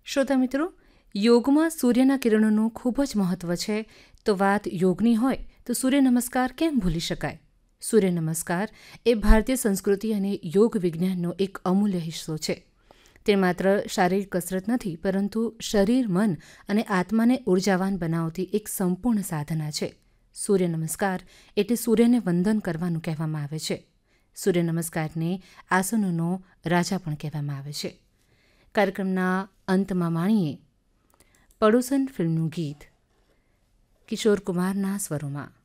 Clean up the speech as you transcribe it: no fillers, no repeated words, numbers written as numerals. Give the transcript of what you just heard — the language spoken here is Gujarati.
શ્રોતા મિત્રો, યોગમાં સૂર્યના કિરણોનું ખૂબ જ મહત્ત્વ છે. તો વાત યોગની હોય તો સૂર્ય નમસ્કાર કેમ ભૂલી શકાય? સૂર્ય નમસ્કાર એ ભારતીય સંસ્કૃતિ અને યોગ વિજ્ઞાનનો એક અમૂલ્ય હિસ્સો છે. તે માત્ર શારીરિક કસરત નથી, પરંતુ શરીર, મન અને આત્માને ઉર્જાવાન બનાવતી એક સંપૂર્ણ સાધના છે. સૂર્ય નમસ્કાર એટલે સૂર્યને વંદન કરવાનું કહેવામાં આવે છે. સૂર્ય નમસ્કારને આસનોનો રાજા પણ કહેવામાં આવે છે. કાર્યક્રમના અંતમાં માણીએ પડોસન ફિલ્મનું ગીત કિશોર કુમારના સ્વરોમાં.